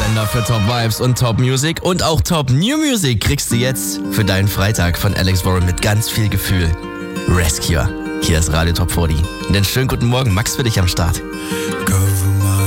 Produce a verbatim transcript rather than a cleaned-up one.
Sender für Top Vibes und Top Music und auch Top New Music kriegst du jetzt für deinen Freitag von Alex Warren mit ganz viel Gefühl. Rescue. Hier ist Radio Top vierzig. Und einen schönen guten Morgen, Max für dich am Start. Go.